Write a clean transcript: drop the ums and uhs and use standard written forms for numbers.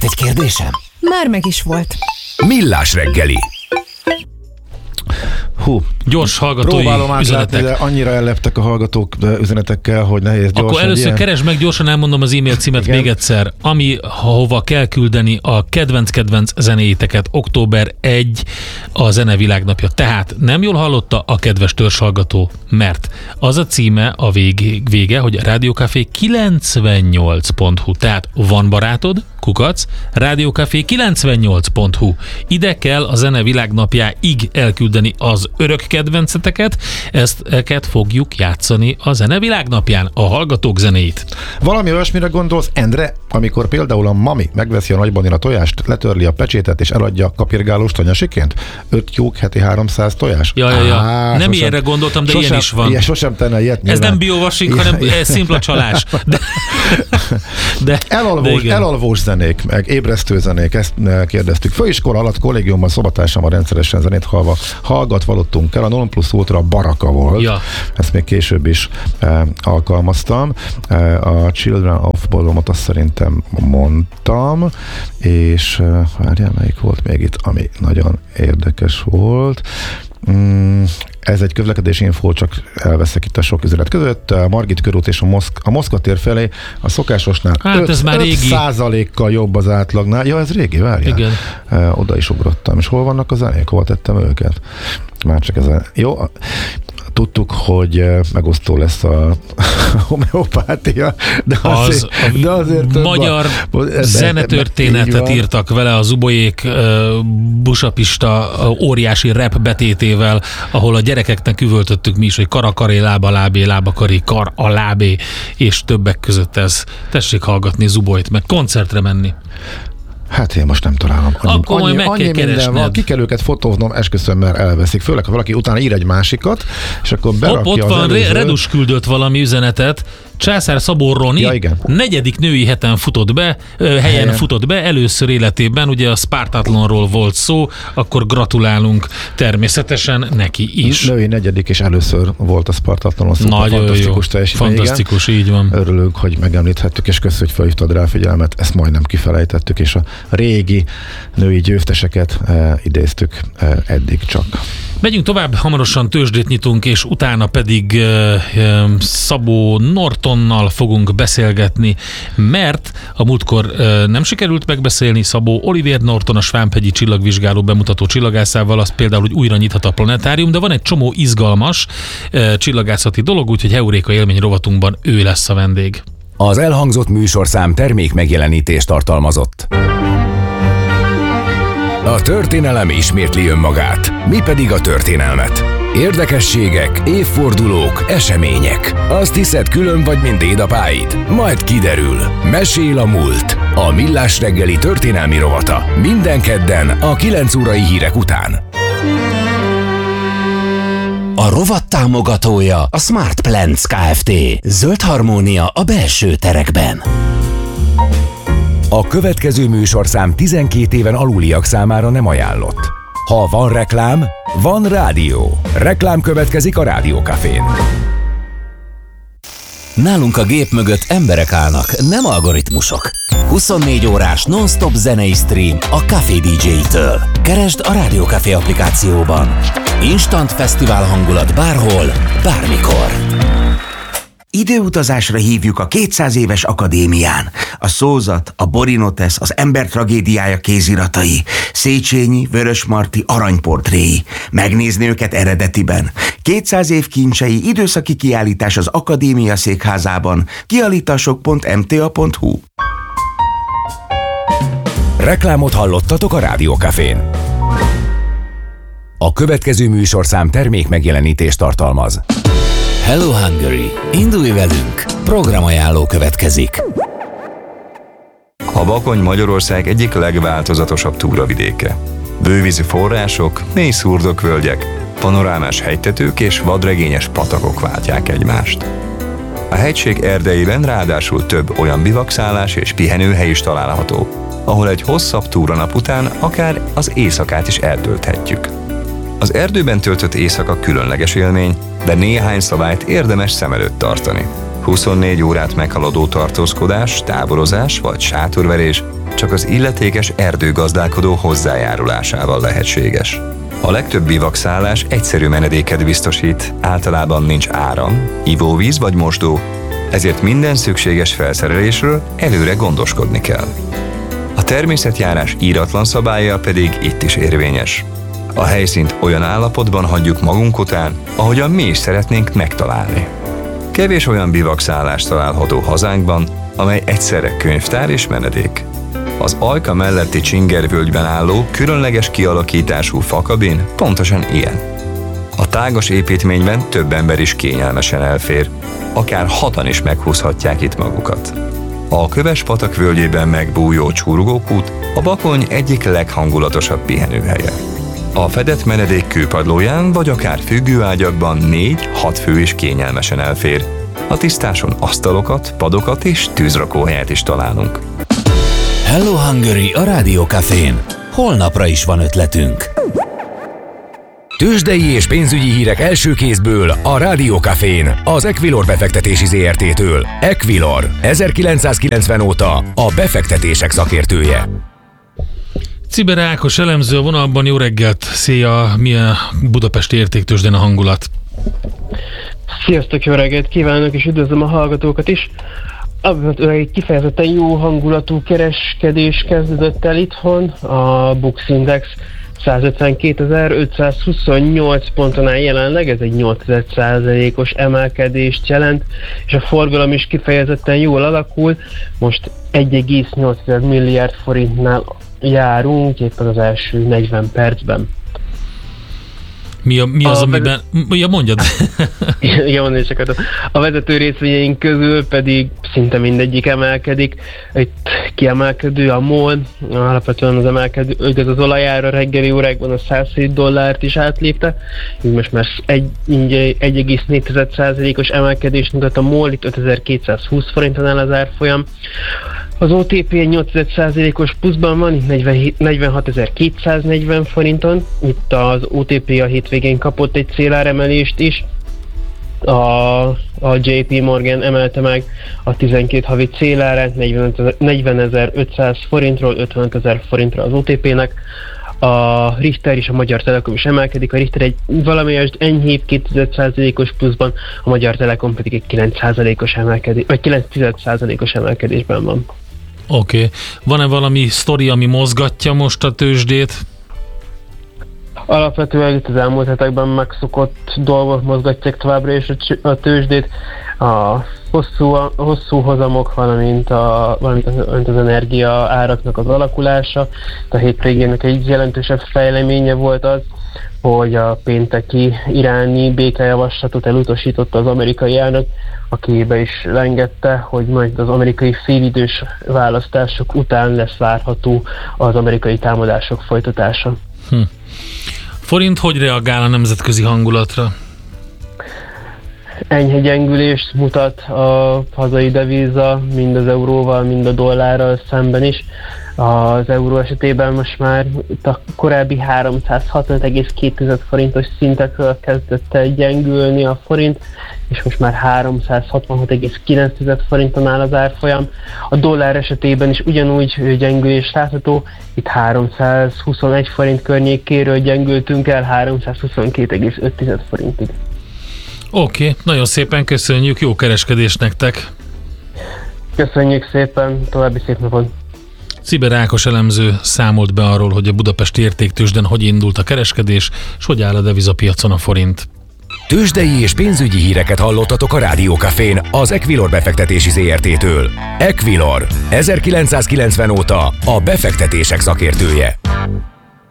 egy kérdésem? Már meg is volt. Millás reggeli. Gyors hallgatói üzenetek. De annyira elleptek a hallgatók üzenetekkel, hogy nehéz gyorsan. Akkor először keresd meg, gyorsan elmondom az e-mail címet még egyszer. Hova kell küldeni a kedvenc zenéiteket. Október 1 a Zene Világnapja. Tehát nem jól hallotta a kedves törzshallgató, mert az a címe, a vége, hogy radiocafé98.hu. Tehát van barátod, kukac, radiocafé98.hu. Ide kell a Zene Világnapjáig elküldeni az örök kedvenceteket, ezeket fogjuk játszani a Zene Világnapján, a hallgatók zenéit. Valami olyasmire gondolsz, Endre, amikor például a mami megveszi a nagybanira tojást, letörli a pecsétet és eladja kapirgálós tanyasiként? 5 tyúk heti 300 tojás? Ja. Nem ilyenre gondoltam, de ilyen is van. Sosem tenne ilyet. Ez nem biowashing, hanem szimpla csalás. Elalvós zenék, meg ébresztő zenék, ezt kérdeztük. Főiskola alatt kollégiumban szobatársammal rendszeresen zenét hallgatvalottunk el. A Non Plus Ultra baraka volt. Ja. Ezt még később is alkalmaztam. A Children of Bodomot azt szerintem mondtam, és várjál, melyik volt még itt, ami nagyon érdekes volt. Ez egy közlekedési infó, csak elveszek itt a sok üzenet között. A Margit körút és a Moszkva tér felé a szokásosnál 5%-kal jobb az átlagnál. Ja, ez régi, várjál. Igen. Oda is ugrottam. És hol vannak a zenék? Hol tettem őket? Már csak ezen. Jó, tudtuk, hogy megosztó lesz a homeopátia, de azért magyar zenetörténetet írtak vele a Zubolyék busapista óriási rap betétével, ahol a gyerekeknek üvöltöttük mi is, hogy karakaré, lába lábé, lábakaré, kar a lábé, és többek között ez. Tessék hallgatni Zubolyt, meg koncertre menni. Hát én most nem találom. Annyi minden van, ki kell őket fotóznom, esküszöm, mert elveszik. Főleg, ha valaki utána ír egy másikat, és akkor berakja ott van, Redus küldött valami üzenetet. Császár Szabó Roni 4. női helyen futott be, először életében, ugye a Spartathlonról volt szó, akkor gratulálunk természetesen neki is. Női 4. és először volt a Spartathlonon, nagyon fantasztikus teljesítmény. Fantasztikus, így van. Örülünk, hogy megemlíthettük, és köszönjük, hogy felhívtad rá figyelmet, ezt majdnem kifelejtettük, és a régi női győzteseket idéztük eddig csak. Megyünk tovább, hamarosan tőzsdét nyitunk, és utána pedig Szabó Nortonnal fogunk beszélgetni, mert a múltkor nem sikerült megbeszélni Szabó Olivér Norton, a Svábhegyi csillagvizsgáló bemutató csillagászával, azt például, hogy újra nyithat a planetárium, de van egy csomó izgalmas csillagászati dolog, úgyhogy Heuréka élmény rovatunkban ő lesz a vendég. Az elhangzott műsorszám termék megjelenítést tartalmazott. A történelem ismétli önmagát, mi pedig a történelmet. Érdekességek, évfordulók, események. Azt hiszed, külön vagy, mint dédapáid? Majd kiderül. Mesél a múlt. A Millás reggeli történelmi rovata. Minden kedden a 9 órai hírek után. A rovat támogatója a Smart Plants Kft. Zöld harmónia a belső terekben. A következő műsorszám 12 éven aluliak számára nem ajánlott. Ha van reklám, van rádió. Reklám következik a Rádiókafén. Nálunk a gép mögött emberek állnak, nem algoritmusok. 24 órás non-stop zenei stream a Café DJ-től. Keresd a Rádiókafé applikációban. Instant fesztivál hangulat bárhol, bármikor. Időutazásra hívjuk a 200 éves akadémián. A Szózat, a Borinotesz, az ember tragédiája kéziratai, Széchenyi, Vörösmarty aranyportréi. Megnézni őket eredetiben. 200 év kincsei, időszaki kiállítás az Akadémia székházában, kiállítások.mta.hu. Reklámot hallottatok a Rádiókafén. A következő műsorszám termék megjelenítést tartalmaz. Hello Hungary! Indulj velünk! Programajánló következik. A Bakony Magyarország egyik legváltozatosabb túravidéke. Bővízi források, mély szurdokvölgyek, panorámás hegytetők és vadregényes patakok váltják egymást. A hegység erdeiben ráadásul több olyan bivakszálás és pihenőhely is található, ahol egy hosszabb túranap után akár az éjszakát is eltölthetjük. Az erdőben töltött éjszaka különleges élmény, de néhány szabályt érdemes szem előtt tartani. 24 órát meghaladó tartózkodás, táborozás vagy sátorverés csak az illetékes erdőgazdálkodó hozzájárulásával lehetséges. A legtöbb bivakszálás egyszerű menedéket biztosít, általában nincs áram, ivóvíz vagy mosdó, ezért minden szükséges felszerelésről előre gondoskodni kell. A természetjárás íratlan szabálya pedig itt is érvényes. A helyszínt olyan állapotban hagyjuk magunk után, ahogyan mi is szeretnénk megtalálni. Kevés olyan bivakszálás található hazánkban, amely egyszerre könyvtár és menedék. Az Ajka melletti Csingervölgyben álló, különleges kialakítású fakabin pontosan ilyen. A tágas építményben több ember is kényelmesen elfér, akár 6-an is meghúzhatják itt magukat. A Köves-patak völgyében megbújó Csurgókút a Bakony egyik leghangulatosabb pihenőhelye. A fedett menedék kőpadlóján vagy akár függőágyakban 4-6 fő is kényelmesen elfér. A tisztáson asztalokat, padokat és tűzrakóhelyet is találunk. Hello Hungary a Rádiókafén. Holnapra is van ötletünk. Tőzsdei és pénzügyi hírek első kézből a Rádiókafén, az Equilor befektetési ZRT-től. Equilor, 1990 óta a befektetések szakértője. Ciber Ákos elemző a vonalban, jó reggelt! Szia! Milyen budapesti értéktőzsdén a hangulat? Sziasztok, jó reggelt kívánok, és üdvözlöm a hallgatókat is! Egy kifejezetten jó hangulatú kereskedés kezdődött el itthon. A Bux Index 152.528 ponton áll jelenleg, ez egy 8%-os emelkedést jelent, és a forgalom is kifejezetten jól alakul. Most 1,8 milliárd forintnál járunk éppen az első 40 percben. Mi az, amiben... Ja, mondjad! Igen, a vezető részvényeink közül pedig szinte mindegyik emelkedik. Itt kiemelkedő a MOL, alapvetően az emelkedő, az olajára reggeli órákban a $107 is átlépte, így most már 1,4%-os emelkedést mutat a MOL, itt 5220 forinton áll az árfolyam. Az OTP 8%-os pluszban van, itt 46.240 forinton. Itt az OTP a hétvégén kapott egy céláremelést is. A JP Morgan emelte meg a 12 havi célárát 40.500 forintról 55.000 forintra az OTP-nek. A Richter és a Magyar Telekom is emelkedik. A Richter egy valamelyest enyhébb 2%-os pluszban, a Magyar Telekom pedig egy 9%-os emelkedés, vagy 9%-os emelkedésben van. Oké. Van-e valami sztori, ami mozgatja most a tőzsdét? Alapvetően itt az elmúlt hetekben megszokott dolgok mozgatják továbbra is a tőzsdét. A hosszú hozamok, valamint az energia áraknak az alakulása. A hétvégének egy jelentősebb fejleménye volt az, hogy a pénteki iráni békejavaslatot elutasította az amerikai elnök, aki be is lengette, hogy majd az amerikai félidős választások után lesz várható az amerikai támadások folytatása. Forint hogy reagál a nemzetközi hangulatra? Enyhe gyengülést mutat a hazai devíza, mind az euróval, mind a dollárral szemben is. Az euró esetében most már a korábbi 365,2 forintos szintekről kezdett el gyengülni a forint, és most már 366,9 forinton áll az árfolyam. A dollár esetében is ugyanúgy gyengülés látható, itt 321 forint környékéről gyengültünk el 322,5 forintig. Oké, nagyon szépen köszönjük, jó kereskedés nektek! Köszönjük szépen, további szép napot! Ciber Ákos elemző számolt be arról, hogy a budapesti értéktőzsden hogy indult a kereskedés, és hogy áll a devizapiacon a forint. Tőzsdei és pénzügyi híreket hallottatok a Rádiókafén az Equilor befektetési ZRT-től. Equilor, 1990 óta a befektetések szakértője.